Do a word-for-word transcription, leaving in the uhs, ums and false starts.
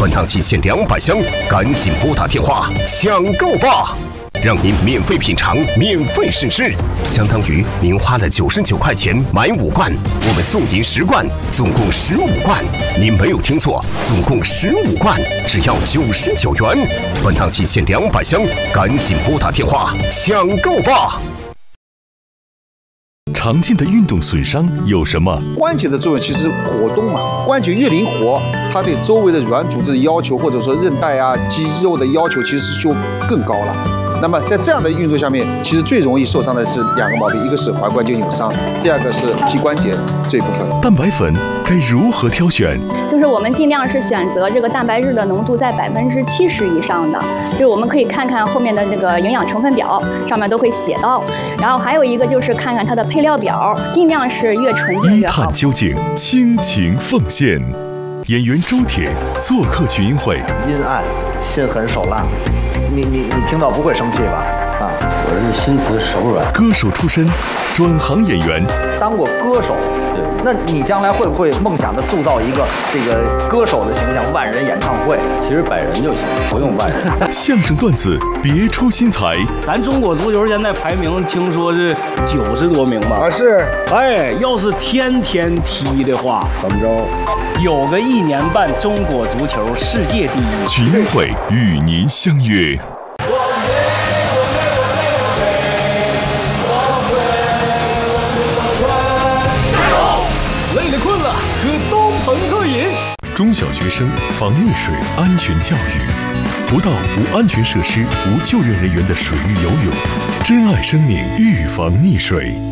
本趟仅限两百箱，赶紧拨打电话抢购吧！让您免费品尝，免费试吃，相当于您花了九十九块钱买五罐，我们送您十罐，总共十五罐。您没有听错，总共十五罐，只要九十九元。本趟仅限两百箱，赶紧拨打电话抢购吧！ 常见的运动损伤有什么？ 关节的作用其实活动嘛，关节越灵活，它对周围的软组织的要求，或者说韧带啊、肌肉的要求，其实就更高了。那么在这样的运动下面，其实最容易受伤的是两个毛病，一个是踝关节扭伤，第二个是膝关节这一部分。 蛋白粉该如何挑选？ 就是我们尽量是选择这个蛋白质的浓度在百分之七十以上的，就是我们可以看看后面的那个营养成分表，上面都会写到。然后还有一个就是看看它的配料表，尽量是越纯净越好。 一探究竟，倾情奉献。演员周铁做客群英会， 阴暗、心狠手辣，你你你听到不会生气吧？啊， 我是心慈手软。 歌手出身，转行演员， 当过歌手，对，那你将来会不会梦想着塑造一个这个歌手的形象？万人演唱会， 其实百人就行，不用万人。 相声段子别出心裁。 咱中国足球现在排名听说是九十多名吧？ 啊是。 哎，要是天天踢的话， 怎么着？ 有个一年半中国足球世界第一。 群英会与您相约。 累了困了，喝东鹏特饮。 中小学生防溺水安全教育，不到无安全设施、无救援人员的水域游泳，珍爱生命，预防溺水。